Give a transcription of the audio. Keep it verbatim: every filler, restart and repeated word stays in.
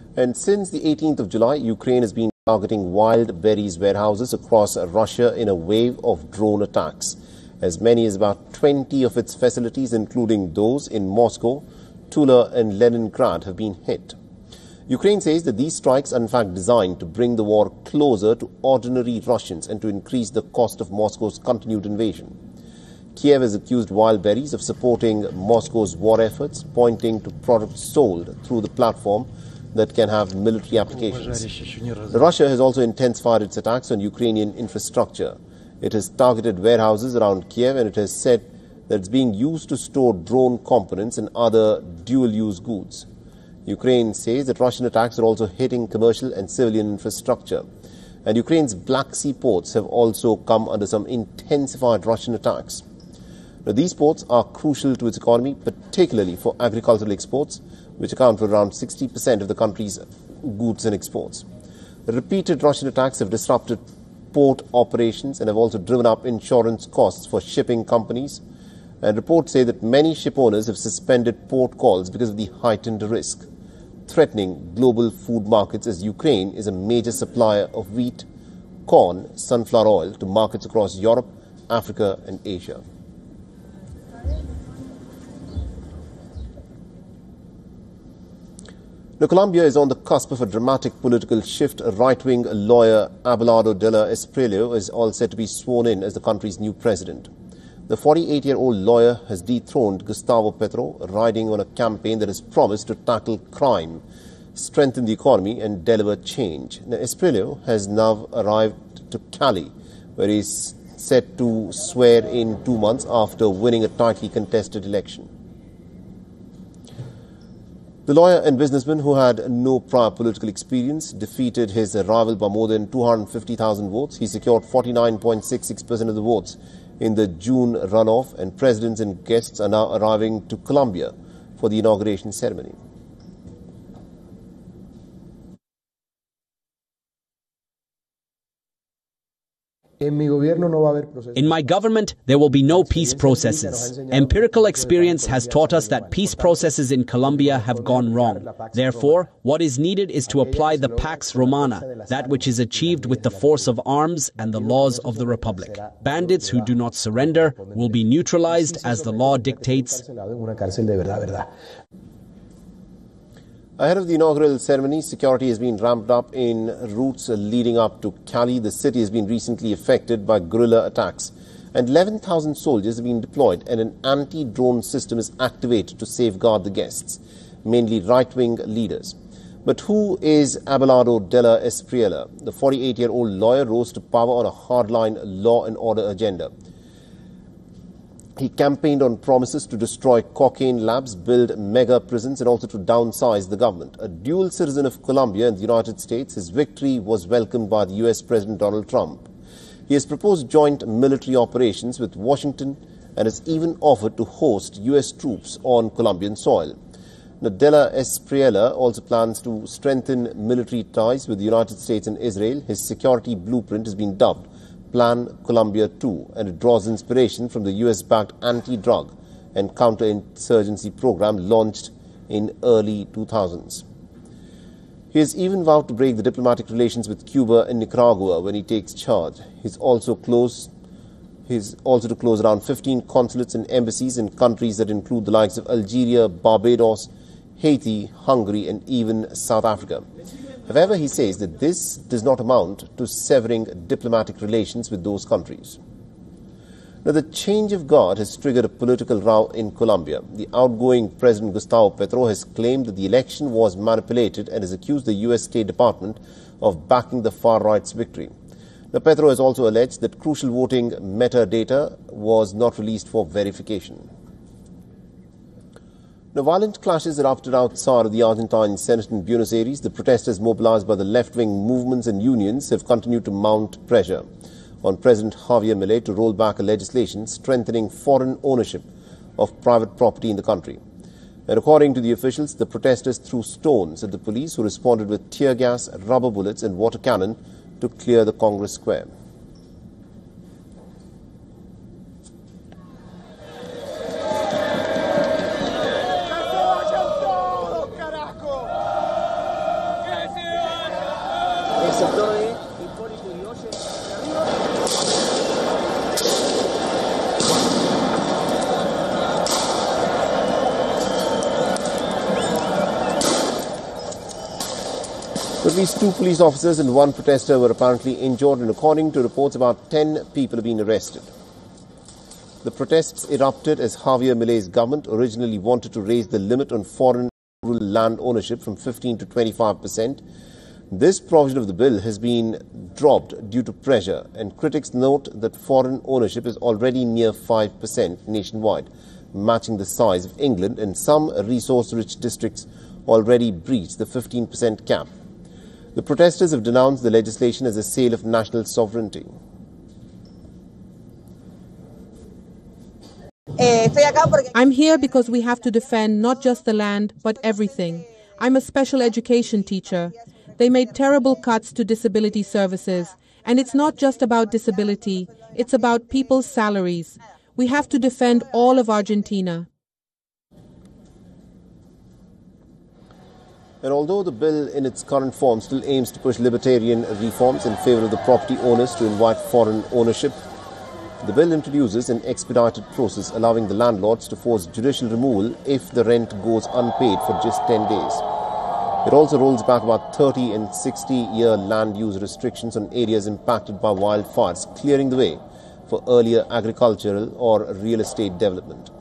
And since the eighteenth of July, Ukraine has been targeting wild berries warehouses across Russia in a wave of drone attacks. As many as about twenty of its facilities, including those in Moscow, Tula and Leningrad, have been hit. Ukraine says that these strikes are in fact designed to bring the war closer to ordinary Russians and to increase the cost of Moscow's continued invasion. Kiev has accused wild berries of supporting Moscow's war efforts, pointing to products sold through the platform that can have military applications. Russia has also intensified its attacks on Ukrainian infrastructure. It has targeted warehouses around Kiev, and it has said that it's being used to store drone components and other dual-use goods. Ukraine says that Russian attacks are also hitting commercial and civilian infrastructure. And Ukraine's Black Sea ports have also come under some intensified Russian attacks. Now, these ports are crucial to its economy, particularly for agricultural exports, which account for around sixty percent of the country's goods and exports. The repeated Russian attacks have disrupted port operations and have also driven up insurance costs for shipping companies. And reports say that many ship owners have suspended port calls because of the heightened risk, threatening global food markets, as Ukraine is a major supplier of wheat, corn, sunflower oil to markets across Europe, Africa and Asia. Now, Colombia is on the cusp of a dramatic political shift. Right-wing lawyer Abelardo Della Espriella is all set to be sworn in as the country's new president. The forty-eight-year-old lawyer has dethroned Gustavo Petro, riding on a campaign that has promised to tackle crime, strengthen the economy and deliver change. Now, Espriella has now arrived to Cali, where he is set to swear in two months after winning a tightly contested election. The lawyer and businessman, who had no prior political experience, defeated his rival by more than two hundred fifty thousand votes. He secured forty-nine point six six percent of the votes in the June runoff, and presidents and guests are now arriving to Colombia for the inauguration ceremony. In my government, there will be no peace processes. Empirical experience has taught us that peace processes in Colombia have gone wrong. Therefore, what is needed is to apply the Pax Romana, that which is achieved with the force of arms and the laws of the Republic. Bandits who do not surrender will be neutralized as the law dictates. Ahead of the inaugural ceremony, security has been ramped up in routes leading up to Cali. The city has been recently affected by guerrilla attacks, and eleven thousand soldiers have been deployed, and an anti-drone system is activated to safeguard the guests, mainly right-wing leaders. But who is Abelardo Della Espriella? The forty-eight-year-old lawyer rose to power on a hardline law and order agenda. He campaigned on promises to destroy cocaine labs, build mega prisons, and also to downsize the government. A dual citizen of Colombia and the United States, his victory was welcomed by the U S President Donald Trump. He has proposed joint military operations with Washington and has even offered to host U S troops on Colombian soil. Now, Della Espriella also plans to strengthen military ties with the United States and Israel. His security blueprint has been dubbed Plan Colombia two, and it draws inspiration from the U S-backed anti-drug and counterinsurgency program launched in early two thousands. He has even vowed to break the diplomatic relations with Cuba and Nicaragua when he takes charge. He's also close, he's also to close around fifteen consulates and embassies in countries that include the likes of Algeria, Barbados, Haiti, Hungary, and even South Africa. However, he says that this does not amount to severing diplomatic relations with those countries. Now, the change of guard has triggered a political row in Colombia. The outgoing President Gustavo Petro has claimed that the election was manipulated and has accused the U S State Department of backing the far-right's victory. Now, Petro has also alleged that crucial voting metadata was not released for verification. Now, violent clashes erupted outside of the Argentine Senate in Buenos Aires. The protesters mobilized by the left-wing movements and unions have continued to mount pressure on President Javier Milei to roll back a legislation strengthening foreign ownership of private property in the country. And according to the officials, the protesters threw stones at the police, who responded with tear gas, rubber bullets and water cannon to clear the Congress Square. At least two police officers and one protester were apparently injured, and according to reports, about ten people have been arrested. The protests erupted as Javier Milei's government originally wanted to raise the limit on foreign rural land ownership from fifteen to twenty-five percent. This provision of the bill has been dropped due to pressure, and critics note that foreign ownership is already near five percent nationwide, matching the size of England, and some resource-rich districts already breached the fifteen percent cap. The protesters have denounced the legislation as a sale of national sovereignty. I'm here because we have to defend not just the land, but everything. I'm a special education teacher. They made terrible cuts to disability services. And it's not just about disability, it's about people's salaries. We have to defend all of Argentina. And although the bill in its current form still aims to push libertarian reforms in favour of the property owners to invite foreign ownership, the bill introduces an expedited process allowing the landlords to force judicial removal if the rent goes unpaid for just ten days. It also rolls back about thirty and sixty year land use restrictions on areas impacted by wildfires, clearing the way for earlier agricultural or real estate development.